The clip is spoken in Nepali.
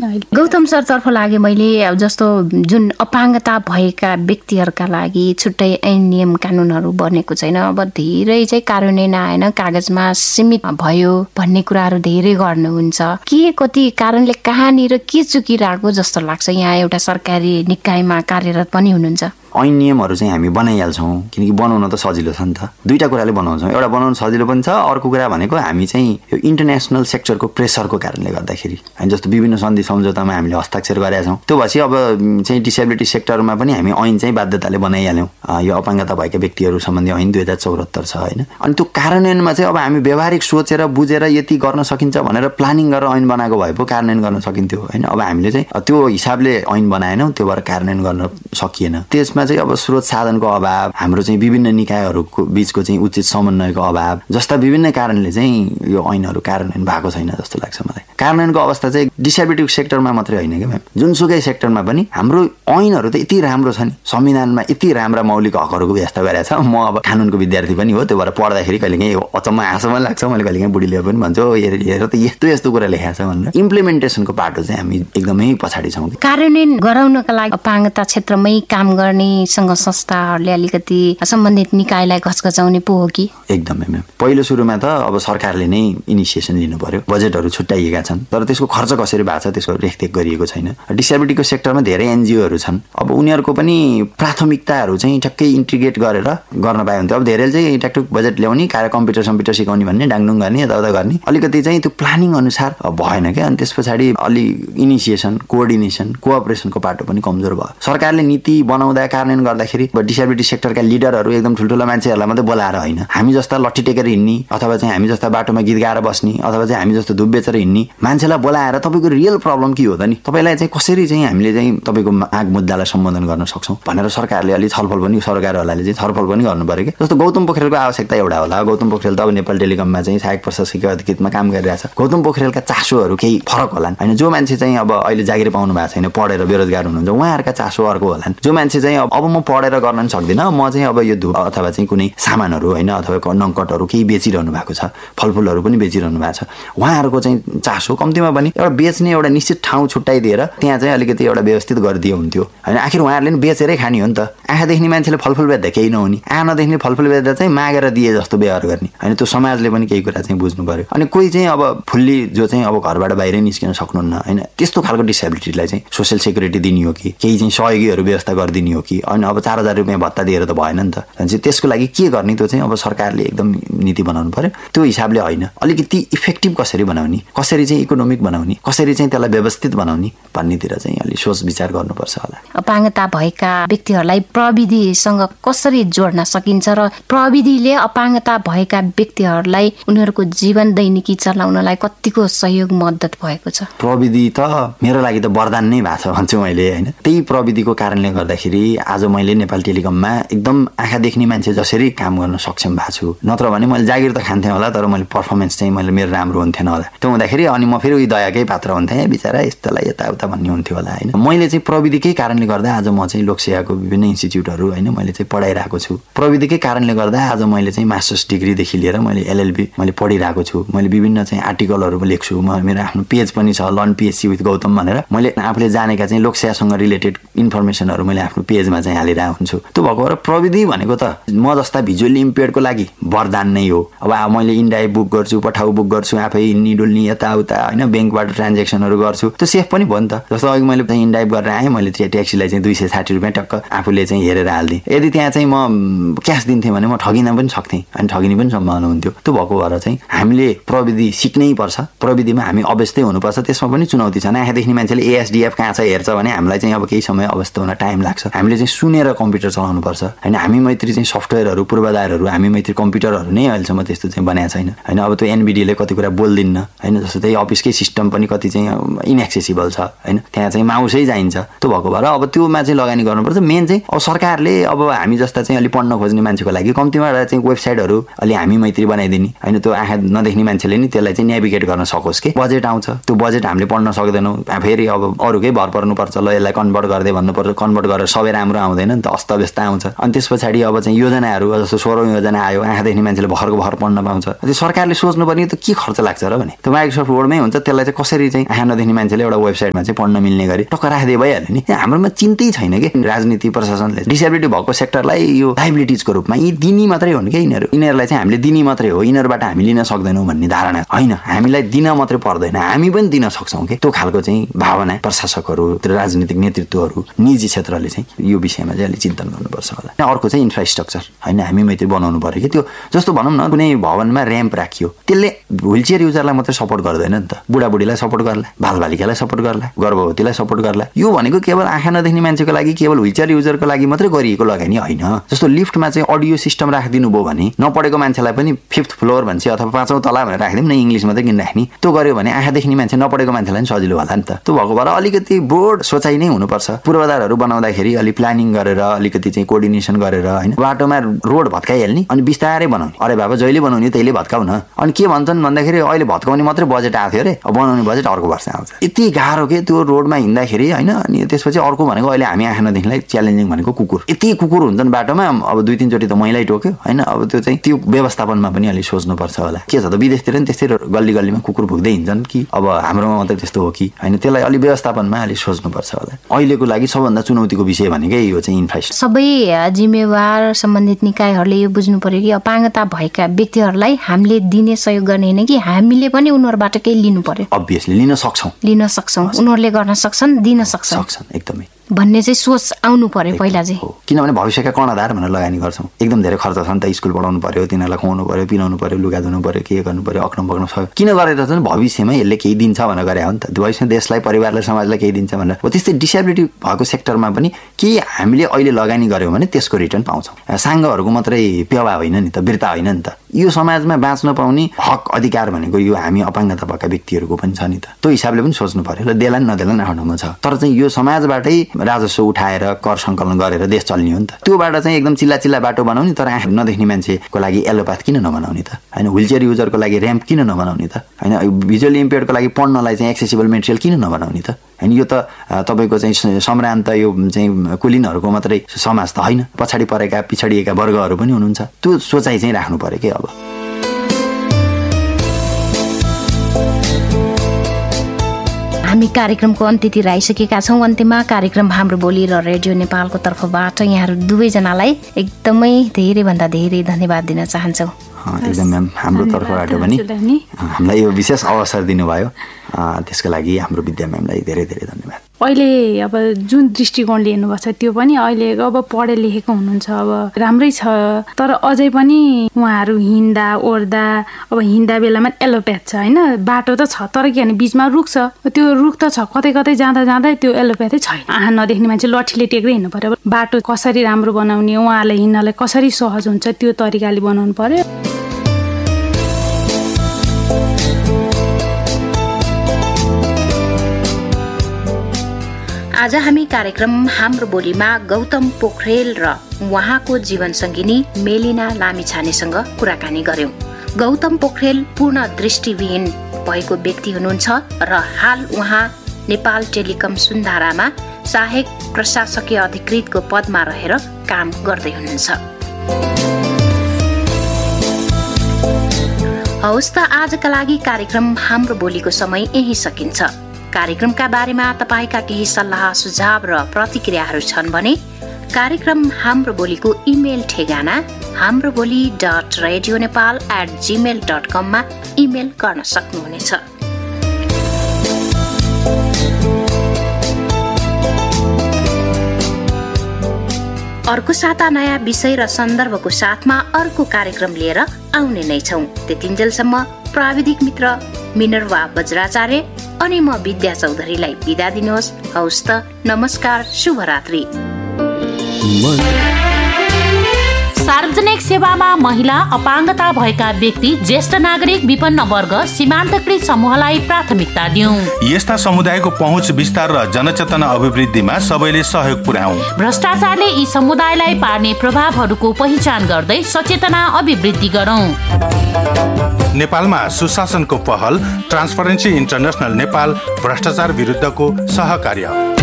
अहिले। गौतम सरतर्फ लागे मैले जस्तो जुन अपाङ्गता भएका व्यक्तिहरूका लागि छुट्टै ऐन नियम कानुनहरू बनेको छैन, अब धेरै चाहिँ कार्यान्वयन आएन, कागजमा सीमित भयो भन्ने कुराहरू धेरै गर्नुहुन्छ। के कति कारणले कहाँनिर के चुकिरहेको जस्तो लाग्छ? यहाँ एउटा सरकारी निकायमा कार्यरत पनि हुनुहुन्छ। ऐन नियमहरू चाहिँ हामी बनाइहाल्छौँ, किनकि बनाउन त सजिलो छ नि त। दुईटा कुराले बनाउँछौँ, एउटा बनाउन सजिलो पनि छ, अर्को कुरा भनेको हामी चाहिँ यो इन्टरनेसनल सेक्टरको प्रेसरको कारणले गर्दाखेरि हामी जस्तो विभिन्न सन्धि सम्झौतामा हामीले हस्ताक्षर गरेका छौँ। त्यो भएपछि अब चाहिँ डिसेबिलिटी सेक्टरमा पनि हामी ऐन चाहिँ बाध्यताले बनाइहाल्यौँ। यो अपाङ्गता भएका व्यक्तिहरू सम्बन्धी ऐन 2074 छ होइन। अनि त्यो कार्यान्वयनमा चाहिँ अब हामी व्यवहारिक सोचेर बुझेर यति गर्न सकिन्छ भनेर प्लानिङ गरेर ऐन बनाएको भए पो कार्यान्वयन गर्न सकिन्थ्यो होइन। अब हामीले चाहिँ त्यो हिसाबले ऐन बनाएनौँ, त्यो भएर कार्यान्वयन गर्न सकिएन। त्यसमा चाहिँ अब स्रोत साधनको अभाव, हाम्रो चाहिँ विभिन्न निकायहरूको बीचको चाहिँ उचित समन्वयको अभाव जस्ता विभिन्न कारणले चाहिँ यो ऐनहरू कार्यान्वयन भएको छैन जस्तो लाग्छ मलाई। कार्यान्वयनको अवस्था चाहिँ डिसेबिलिटी सेक्टरमा मात्रै होइन क्या म्याम, जुनसुकै सेक्टरमा पनि हाम्रो ऐनहरू त यति राम्रो छ नि, संविधानमा यति राम्रा मौलिक हकहरूको व्यवस्था गरेको छ। म अब कानुनको विद्यार्थी पनि हो, त्यो भएर पढ्दाखेरि कहिलेकाहीँ अचम्म आँसुमा लाग्छ। मैले कहिलेकाहीँ बुढीले पनि भन्छु हेर त यस्तो यस्तो कुरा लेखेको छ भनेर। इम्प्लिमेन्टेसनको पाटो चाहिँ हामी एकदमै पछाडि छौँ। कार्यान्वयन गराउनका लागि अपाङ्गता क्षेत्रमै काम गर्ने सङ्घ संस्थाहरूले अलिकति सम्बन्धित निकायलाई घचघचाउने पो हो कि? एकदमै म्याम, पहिलो सुरुमा त अब सरकारले नै इनिसिएसन लिनु पर्यो। बजेटहरू छुट्याइएका छन् तर त्यसको खर्च कसरी भएको छ त्यसको रेखदेख गरिएको छैन। डिसेबिलिटीको सेक्टरमा धेरै एनजिओहरू छन्, अब उनीहरूको पनि प्राथमिकताहरू चाहिँ ठ्याक्कै इन्टिग्रेट गरेर गर्न पाए हुन्थ्यो। अब धेरैले चाहिँ ट्याकटुक बजेट ल्याउने, कम्प्युटर सिकाउने भन्ने, डाङडुङ गर्ने, यताउता गर्ने, अलिकति चाहिँ त्यो प्लानिङ अनुसार भएन क्या। अनि त्यस पछाडि अलि इनिसिएसन, कोअर्डिनेसन, कोअपरेसनको पाटो पनि कमजोर भयो। सरकारले नीति बनाउँदा कार्यान्वयन गर्दाखेरि डिसेबिलिटी सेक्टरका लिडरहरू एकदम ठुल्ठुला मान्छेहरूलाई मात्रै बोलाएर होइन, हामी जस्ता लट्ठी टेकेर हिँड्ने अथवा चाहिँ हामी जस्ता बाटोमा गीत गाएर बस्ने अथवा चाहिँ हामी जस्तो धुप बेचेर हिँड्ने मान्छेलाई बोलाएर तपाईँको रियल प्रब्लम के हो त नि, तपाईँलाई चाहिँ कसरी चाहिँ हामीले चाहिँ तपाईँको माग मुद्दालाई सम्बोधन गर्न सक्छौँ भनेर सरकारले अलि छलफल पनि, सरकारहरूलाई चाहिँ छलफल पनि गर्नु पर्यो क्या। जस्तो गौतम पोखरेलको आवश्यकता एउटा होला, गौतम पोखरेल त अब नेपाल टेलिकममा चाहिँ सहायक प्रशासकीय अधिकृतमा काम गरिरहेछ। गौतम पोखरेलका चासोहरू केही फरक होलान् होइन। जो मान्छे चाहिँ अब अहिले जागिर पाउनु भएको छैन, पढेर बेरोजगार हुनुहुन्छ, उहाँहरूका चासो अर्को होलान्। जो मान्छे चाहिँ अब म पढेर गर्न सक्दिनँ, म चाहिँ अब यो धुप अथवा चाहिँ कुनै सामानहरू होइन अथवा नङ्कटहरू केही बेचिरहनु भएको छ, फलफुलहरू पनि बेचिरहनु भएको छ, उहाँहरूको चाहिँ चासो कम्तीमा पनि एउटा बेच्ने एउटा निश्चित ठाउँ छुट्याइदिएर त्यहाँ चाहिँ अलिकति एउटा व्यवस्थित गरिदिए हुन्थ्यो होइन। आखिर उहाँहरूले पनि बेचेरै खाने हो नि त। आँखा देख्ने मान्छेले फलफुल बेच्दा केही नहुने, आँखा नदेख्ने फलफुल बेच्दा चाहिँ मागेर दिए जस्तो व्यवहार गर्ने होइन। त्यो समाजले पनि केही कुरा चाहिँ बुझ्नु पर्यो। अनि कोही चाहिँ अब फुल्ली जो चाहिँ अब घरबाट बाहिरै निस्किन सक्नुहुन्न होइन, त्यस्तो खालको डिसेबिलिटीलाई चाहिँ सोसियल सेक्युरिटी दिने हो कि केही चाहिँ सहयोगीहरू व्यवस्था गरिदिने हो कि होइन। अब 4,000 रुपियाँ भत्ता दिएर त भएन नि त। चाहिँ त्यसको लागि के गर्ने त्यो चाहिँ अब सरकारले एकदम नीति बनाउनु पर्यो। त्यो हिसाबले होइन, अलिकति इफेक्टिभ कसरी बनाउने, कसरी चाहिँ इकोनोमिक बनाउने, कसरी चाहिँ त्यसलाई व्यवस्थित बनाउने भन्नेतिर चाहिँ अलि सोच विचार गर्नुपर्छ होला। अपाङ्गता भएका व्यक्तिहरूलाई प्रविधिसँग कसरी जोड्न सकिन्छ र प्रविधिले अपाङ्गता भएका व्यक्तिहरूलाई उनीहरूको जीवन दैनिकी चलाउनलाई कतिको सहयोग मद्दत भएको छ? प्रविधि त मेरो लागि त वरदान नै भएको छ भन्छु मैले होइन। त्यही प्रविधिको कारणले गर्दाखेरि आज मैले नेपाल टेलिकममा एकदम आँखा देख्ने मान्छे जसरी काम गर्न सक्षम भएको छु। नत्र भने मैले जागिर त खान्थेँ होला तर मैले पर्फर्मेन्स चाहिँ मेरो राम्रो हुन्थेन होला। त्यो हुँदाखेरि अनि म फेरि उही दयाकै पात्र हुन्थेँ, बिचरा यस्तोलाई यताउता भन्ने हुन्थ्यो होला होइन। मैले चाहिँ प्रविधिकै कारणले गर्दा आज म चाहिँ लोकसेवाको विभिन्न इन्स्टिट्युटहरू होइन मैले चाहिँ पढाइरहेको छु। प्रविधिकै कारणले गर्दा आज मैले चाहिँ मास्टर्स डिग्रीदेखि लिएर मैले LLB मैले पढिरहेको छु। मैले विभिन्न चाहिँ आर्टिकलहरू लेख्छु, मेरो आफ्नो पेज पनि छ लर्न PSC विथ गौतम भनेर। मैले आफूले जानेका चाहिँ लोकसेवासँग रिलेटेड इन्फर्मेसनहरू मैले आफ्नो पेजमा चाहिँ हालिरहेको हुन्छु। त्यो भएको भएर प्रविधि भनेको त म जस्ता भिजुअली इम्पेयर्डको लागि वरदान नै हो। अब मैले इन्डाइभ बुक गर्छु, पठाउ बुक गर्छु, आफै हिँड्ने डुल्ने यताउता होइन, ब्याङ्कबाट ट्रान्जेक्सनहरू गर्छु, त्यो सेफ पनि भयो नि त। जस्तो अघि मैले चाहिँ इन्डाइभ गरेर आएँ, मैले ट्याक्सीलाई चाहिँ 260 रुपियाँ टक्क आफूले चाहिँ हेरेर हाल्थेँ। यदि त्यहाँ चाहिँ म क्यास दिन्थेँ भने म ठगिन पनि सक्थेँ अनि ठगिने पनि सम्भावना हुन्थ्यो। त्यो भएको भएर चाहिँ हामीले प्रविधि सिक्नै पर्छ, प्रविधिमा हामी अभ्यस्तै हुनुपर्छ। त्यसमा पनि चुनौती छ। आँखा देख्ने मान्छेले ASDF कहाँ छ हेर्छ भने हामीलाई चाहिँ अब केही समय अवस्था हुन टाइम लाग्छ। हामीले चाहिँ सुनेर कम्प्युटर चलाउनु पर्छ होइन। हामी मैत्री चाहिँ सफ्टवेयरहरू पूर्वाधारहरू हामी मैत्री कम्प्युटरहरू नै अहिलेसम्म त्यस्तो चाहिँ बनाएको छैन होइन। अब त्यो NVIDIAले कति कुरा बोल्दिन्न होइन, जस्तो त्यही अफिसकै सिस्टम पनि कति चाहिँ इनएक्सेसिबल छ होइन, त्यहाँ चाहिँ माउसै चाहिन्छ। त्यो भएको भएर अब त्योमा चाहिँ लगानी गर्नुपर्छ। मेन चाहिँ अब सरकारले अब हामी जस्ता चाहिँ अलि पढ्न खोज्ने मान्छेको लागि कम्तीमा चाहिँ वेबसाइटहरू अलि हामी मैत्री बनाइदिने होइन। त्यो आँखा नदेख्ने मान्छेले नि त्यसलाई चाहिँ नेभिगेट गर्न सकोस् कि बजेट आउँछ, त्यो बजेट हामीले पढ्न सक्दैनौँ, फेरि अब अरूकै भर पर्नुपर्छ। ल यसलाई कन्भर्ट गर्दै भन्नुपर्छ, कन्भर्ट गरेर सबै राम्रो राम्रो आउँदैन नि त, अस्तव्यस्त आउँछ। अनि त्यस पछाडि अब चाहिँ योजनाहरू जस्तो 16औं योजना आयो, आँखा देख्ने मान्छेले भर्खरको भर पढ्न पाउँछ। त्यो सरकारले सोच्नुपर्ने त के खर्च लाग्छ र भने त्यो माइक्रोसफ्ट वर्डमै हुन्छ, त्यसलाई चाहिँ कसरी चाहिँ आँखा नदेख्ने मान्छेले एउटा वेबसाइटमा चाहिँ पढ्न मिल्ने गरी टक्क राखिदिए भइहाल्यो नि। हाम्रोमा चिन्तै छैन कि राजनीति प्रशासनले डिसेबिलिटी भएको सेक्टरलाई यो लाइबिलिटिजको रूपमा यी दिने मात्रै हुन् कि यिनीहरूलाई चाहिँ हामीले दिने मात्रै हो, यिनीहरूबाट हामी लिन सक्दैनौँ भन्ने धारणा होइन। हामीलाई दिन मात्रै पर्दैन, हामी पनि दिन सक्छौँ कि त्यो खालको चाहिँ भावना प्रशासकहरू, राजनीतिक नेतृत्वहरू, निजी क्षेत्रले चाहिँ यो विषयमा चाहिँ अलिक चिन्तन गर्नुपर्छ होला। अर्को चाहिँ इन्फ्रास्ट्रक्चर होइन, हामी मैत्री बनाउनु पर्यो कि त्यो जस्तो भनौँ न कुनै भवनमा ऱ्याम्प राखियो, त्यसले व्हिलचेयर युजरलाई मात्रै सपोर्ट गर्दैन नि त, बुढाबुढीलाई सपोर्ट गर्ला, बालबालिकालाई सपोर्ट गर्ला, गर्भवतीलाई सपोर्ट गर्ला। यो भनेको केवल आँखा नदेख्ने मान्छेको लागि, केवल व्हिलचेयर युजरको लागि मात्रै गरिएको लगानी होइन। जस्तो लिफ्टमा चाहिँ अडियो सिस्टम राखिदिनु भयो भने नपढेको मान्छेलाई पनि 5th फ्लोर भन्छ अथवा 5औं तला भनेर राखिदिउँ न, इङ्ग्लिस मात्रै किन राख्ने, त्यो गर्यो भने आँखा देख्ने मान्छे नपढेको मान्छेलाई पनि सजिलो होला नि त। त्यो भएको भएर अलिकति बोर्ड सोचाइ नै हुनुपर्छ। पूर्वाधारहरू बनाउँदाखेरि अलिक प्लानिङ गरेर, अलिकति चाहिँ कोअर्डिनेसन गरेर होइन, बाटोमा रोड भत्काइहाल्ने अनि बिस्तारै बनाउने। अरे बाबा जहिले बनाउने तैले भत्काउ न। अनि के भन्छन् भन्दाखेरि अहिले भत्काउने मात्रै बजेट आएको थियो अरे, बनाउने बजेट अर्को वर्ष आउँछ। यति गाह्रो के त्यो रोडमा हिँड्दाखेरि होइन। अनि त्यसपछि अर्को भनेको अहिले हामी आँखा नदेख्नेलाई च्यालेन्जिङ भनेको कुकुर। यति कुकुर हुन्छन् बाटोमा, अब 2-3 चोटि त मैलै टोक्यो होइन। अब त्यो चाहिँ त्यो व्यवस्थापनमा पनि अलिक सोच्नुपर्छ होला। के छ त विदेशतिर पनि त्यस्तै गल्ली गल्लीमा कुकुर भुक्दै हिँड्छन् कि अब हाम्रोमा मात्रै त्यस्तो हो कि होइन, त्यसलाई अलिक व्यवस्थापनमा अलिक सोच्नुपर्छ होला। अहिलेको लागि सबभन्दा चुनौतीको विषय भनेकै यो चाहिँ इन्फ्रास्ट्रक्चर। सबै जिम्मेवार सम्बन्धित निकायहरूले यो बुझ्नु पर्यो कि अपाङ्गता भएका व्यक्तिहरूलाई हामीले दिने सहयोग गर्ने होइन कि हामीले पनि उनीहरूबाट केही लिनु पर्यो। अभियसली लिन सक्छौँ, उनीहरूले गर्न सक्छन्, दिन सक्छन् एकदमै भन्ने चाहिँ सोच आउनु पर्यो पहिला चाहिँ। किनभने भविष्यका कर्णधार भनेर लगानी गर्छौँ, एकदम धेरै खर्च छ नि त, स्कुल पढाउनु पर्यो, तिनीहरूलाई खुवाउनु पर्यो, पिलाउनु पर्यो, लुगा धुनु पर्यो, के गर्नु पर्यो, अक्न बक्न सक्यो। किन गरेर चाहिँ भविष्यमा यसले केही दिन्छ भनेर गरे हो नि त, भविष्यमा देशलाई, परिवारलाई, समाजलाई केही दिन्छ भनेर हो। त्यस्तै डिसेबिलिटी भएको सेक्टरमा पनि केही हामीले अहिले लगानी गऱ्यौँ भने त्यसको रिटर्न पाउँछौँ। साङ्गहरूको मात्रै पेवा होइन नि त, बिर्ता होइन नि त। यो समाजमा बाँच्न पाउने हक अधिकार भनेको यो हामी अपाङ्गता भएका व्यक्तिहरूको पनि छ नि त। त्यो हिसाबले पनि सोच्नु पर्यो। ल देला नि नदेला आफ्नो ठाउँमा छ, तर चाहिँ यो समाजबाटै राजस्व उठाएर कर सङ्कलन गरेर देश चल्ने हो नि त। त्योबाट चाहिँ एकदम चिल्ला बाटो बनाउने, तर आँखा नदेख्ने मान्छेको लागि एलोपाथ किन नबनाउने त होइन, व्हिलचेयर युजरको लागि ऱ्याम्प किन नबनाउने त होइन, भिजुअली इम्पेयर्डको लागि पढ्नलाई चाहिँ एक्सेसिबल मेटेरियल किन नबनाउने त होइन। यो त तपाईँको चाहिँ सम्रान्त यो चाहिँ कुलिनहरूको मात्रै समाज त होइन, पछाडि परेका पिछडिएका वर्गहरू पनि हुनुहुन्छ। त्यो सोचाइ चाहिँ राख्नु पर्यो कि। अब हामी कार्यक्रमको अन्त्यतिर आइसकेका छौँ। अन्त्यमा कार्यक्रम हाम्रो बोली र रेडियो नेपालको तर्फबाट यहाँहरू दुवैजनालाई एकदमै धेरैभन्दा धेरै धन्यवाद दिन चाहन्छौँ। एकदम म्याम, हाम्रो तर्फबाट पनि हामीलाई यो विशेष अवसर दिनुभयो, त्यसको लागि हाम्रो विद्या म्यामलाई धेरै धेरै धन्यवाद। अहिले अब जुन दृष्टिकोणले हेर्नुभएको छ त्यो पनि अहिले अब पढे लेखेको हुनुहुन्छ, अब राम्रै छ, तर अझै पनि उहाँहरू हिँड्दा ओर्दा अब हिँड्दा बेलामा एलोप्याथ छ होइन, बाटो त छ तर के भने बिचमा रुख छ, त्यो रुख त छ, कतै कतै जाँदा त्यो एलोप्याथै छैन। आँखा नदेख्ने मान्छे लठीले टेक्दै हिँड्नु पर्यो। बाटो कसरी राम्रो बनाउने, उहाँलाई हिँड्नलाई कसरी सहज हुन्छ त्यो तरिकाले बनाउनु पर्यो। आज हामी कार्यक्रम हाम्रो बोलीमा गौतम पोखरेल र उहाँको जीवनसंगिनी मेलिना लामिछानेसँग कुराकानी गर्यौं। गौतम पोखरेल पूर्ण दृष्टिविहीन भएको व्यक्ति हुनुहुन्छ र हाल उहाँ नेपाल टेलिकम सुन्धारामा सहायक प्रशासकीय अधिकृतको पदमा रहेर काम गर्दै हुनुहुन्छ। हवस् त आजका लागि कार्यक्रम हाम्रो बोलीको समय यही सकिन्छ। कार्यक्रमका बारेमा तपाईका केही सल्लाह सुझाव र प्रतिक्रियाहरू छन् भने कार्यक्रम हाम्रो बोलीको इमेल ठेगाना hamroboli.radionepal@gmail.com मा इमेल गर्न सक्नुहुनेछ। अर्को साता नयाँ विषय र सन्दर्भको साथमा अर्को कार्यक्रम लिएर आउने नै छौं। त्यतिन्जेलसम्म प्राविधिक मित्र मिनर्वा बज्राचार्य अनि म विद्या चौधरीलाई बिदा दिनुहोस्। हवस् त, नमस्कार, शुभरात्रि। सार्वजनिक सेवामा महिला, अपाङ्गता भएका व्यक्ति, ज्येष्ठ नागरिक, विपन्न वर्ग, सीमान्तकृत समूहलाई प्राथमिकता दिउँ। यस्ता समुदायको पहुँच विस्तार र जनचेतना अभिवृद्धिमा सबैले सहयोग पुर्याउँ। भ्रष्टाचारले यी समुदायलाई पार्ने प्रभावहरूको पहिचान गर्दै सचेतना अभिवृद्धि गरौँ। नेपालमा सुशासनको पहल, ट्रान्सपरेन्सी इन्टरनेसनल नेपाल, भ्रष्टाचार विरुद्धको सहकार्य।